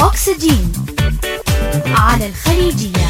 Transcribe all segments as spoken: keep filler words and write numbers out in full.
أكسجين على الخليجية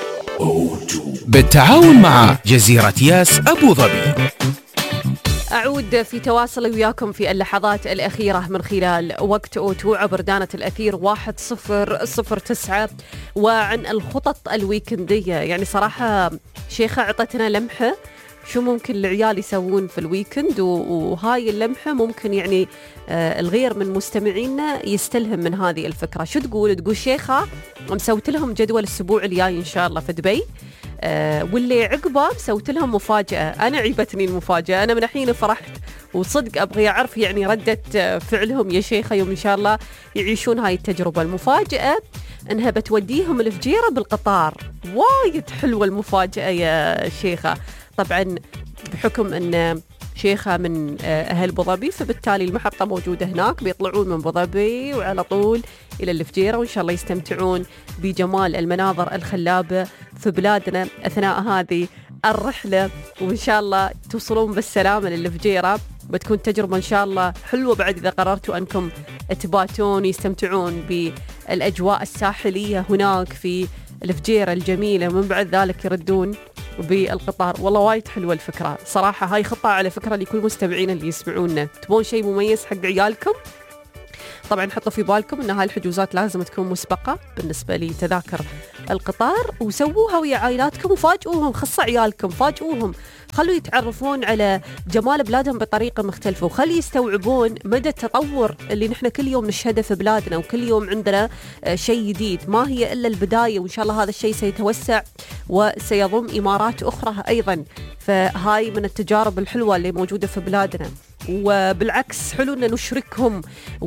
بالتعاون مع جزيرة ياس أبو ظبي. أعود في تواصل وياكم في اللحظات الأخيرة من خلال وقت أوتو عبر دانة الأثير واحد صفر صفر تسعة، وعن الخطط الويكندية. يعني صراحة شيخة عطتنا لمحة شو ممكن العيال يسوون في الويكند، وهاي اللمحة ممكن يعني آه الغير من مستمعينا يستلهم من هذه الفكرة. شو تقول؟ تقول شيخة مسوت لهم جدول الأسبوع الجاي إن شاء الله في دبي، آه واللي عقبه مسوت لهم مفاجأة. أنا عيبتني المفاجأة، أنا من الحين فرحت وصدق أبغي أعرف يعني ردة فعلهم يا شيخة يوم إن شاء الله يعيشون هاي التجربة. المفاجأة أنها بتوديهم الفجيرة بالقطار. وايد حلوة المفاجأة يا شيخة. طبعا بحكم أن شيخة من أهل أبو ظبي فبالتالي المحطة موجودة هناك، بيطلعون من أبو ظبي وعلى طول إلى الفجيرة، وإن شاء الله يستمتعون بجمال المناظر الخلابة في بلادنا أثناء هذه الرحلة، وإن شاء الله توصلون بالسلامة للفجيرة. بتكون تجربة إن شاء الله حلوة بعد إذا قررتوا أنكم تباتون يستمتعون بالأجواء الساحلية هناك في الفجيرة الجميلة، ومن بعد ذلك يردون بالقطار. والله وايد حلوة الفكرة صراحة. هاي خطة على فكرة لكل مستمعين اللي يسمعونا. تبون شيء مميز حق عيالكم؟ طبعا حطوا في بالكم أن هاي الحجوزات لازم تكون مسبقة بالنسبة لتذاكر القطار، وسووها ويا عائلاتكم وفاجئوهم، خصوا عيالكم فاجئوهم، خلوا يتعرفون على جمال بلادهم بطريقة مختلفة، وخلي يستوعبون مدى التطور اللي نحن كل يوم نشهده في بلادنا، وكل يوم عندنا شيء جديد. ما هي إلا البداية، وإن شاء الله هذا الشيء سيتوسع وسيضم إمارات أخرى أيضا. فهاي من التجارب الحلوة اللي موجودة في بلادنا، وبالعكس حلو أن نشركهم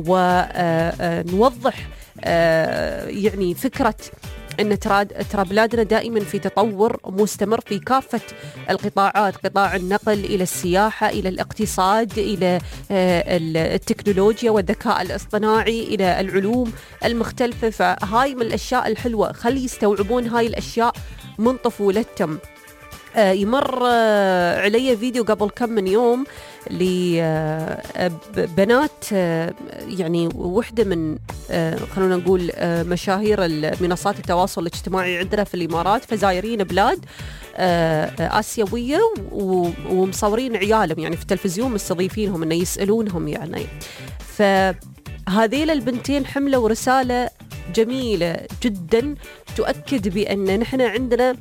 ونوضح يعني فكرة أن ترى بلادنا دائما في تطور مستمر في كافة القطاعات، قطاع النقل إلى السياحة إلى الاقتصاد إلى التكنولوجيا والذكاء الاصطناعي إلى العلوم المختلفة. فهاي من الأشياء الحلوة، خلي يستوعبون هاي الأشياء من طفولتهم. يمر علي فيديو قبل كم من يوم لبنات، يعني وحدة من خلونا نقول مشاهير منصات التواصل الاجتماعي عندنا في الإمارات، فزايرين بلاد آسيوية ومصورين عيالهم يعني في التلفزيون، مستضيفينهم إنه يسألونهم يعني. فهذيل البنتين حملوا رسالة جميلة جدا تؤكد بأن نحن عندنا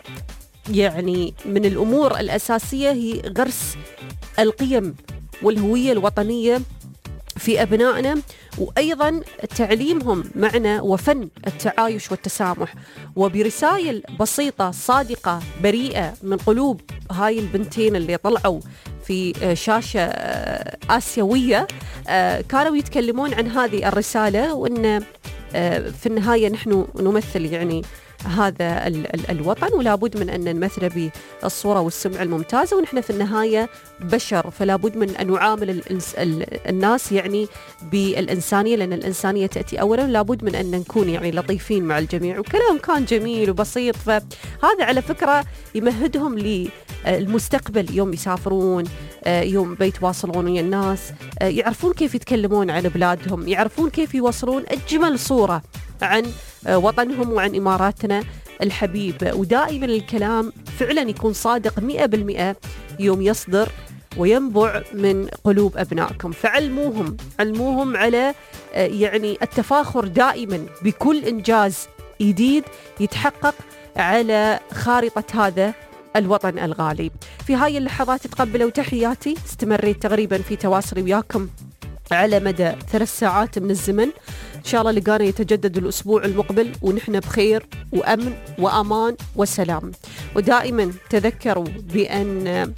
يعني من الأمور الأساسية هي غرس القيم والهوية الوطنية في أبنائنا، وأيضا تعليمهم معنى وفن التعايش والتسامح. وبرسائل بسيطة صادقة بريئة من قلوب هاي البنتين اللي طلعوا في شاشة آسيوية، كانوا يتكلمون عن هذه الرسالة، وأن في النهاية نحن نمثل يعني هذا ال ال الوطن، ولا بد من أن نمثله بالصورة والسمعة الممتازة، ونحن في النهاية بشر، فلا بد من أن نعامل الناس يعني بالإنسانية، لأن الإنسانية تأتي أولا. لا بد من أن نكون يعني لطيفين مع الجميع، وكلام كان جميل وبسيط. فهذا على فكرة يمهدهم للمستقبل، يوم يسافرون، يوم بيتواصلون ويا الناس، يعرفون كيف يتكلمون عن بلادهم، يعرفون كيف يوصلون أجمل صورة عن وطنهم وعن إماراتنا الحبيبة. ودائما الكلام فعلا يكون صادق مئة بالمئة يوم يصدر وينبع من قلوب أبنائكم. فعلموهم علموهم على يعني التفاخر دائما بكل إنجاز جديد يتحقق على خارطة هذا الوطن الغالي. في هاي اللحظات تقبلوا تحياتي. استمريت تقريبا في تواصلي وياكم على مدى ثلاث ساعات من الزمن. إن شاء الله لقانا يتجدد الأسبوع المقبل ونحن بخير وأمن وأمان وسلام. ودائما تذكروا بأن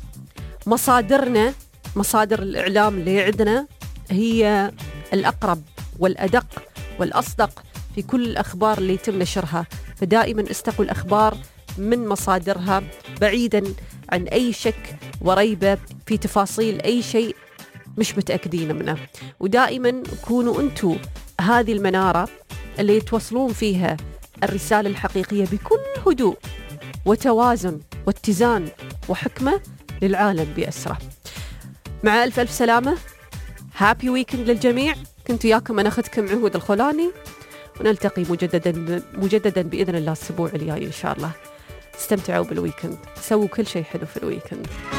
مصادرنا، مصادر الإعلام اللي عندنا، هي الأقرب والأدق والأصدق في كل الأخبار اللي يتم نشرها. فدائما استقوا الأخبار من مصادرها بعيدا عن أي شك وريبة في تفاصيل أي شيء مش متأكدين منه. ودائما كونوا أنتوا هذه المنارة اللي يتوصلون فيها الرسالة الحقيقية بكل هدوء وتوازن واتزان وحكمة للعالم بأسره. مع ألف ألف سلامة، هابي ويكند للجميع. كنت وياكم أنا أخذكم عهود الخولاني، ونلتقي مجددا مجددا بإذن الله الأسبوع الجاي إن شاء الله. استمتعوا بالويكند، سووا كل شيء حلو في الويكند.